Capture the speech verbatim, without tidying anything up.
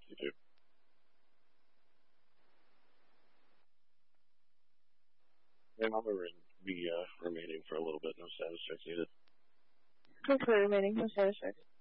sixty-two. And I'm going to be uh, remaining for a little bit. No status checks needed. Thanks for remaining. No status checks.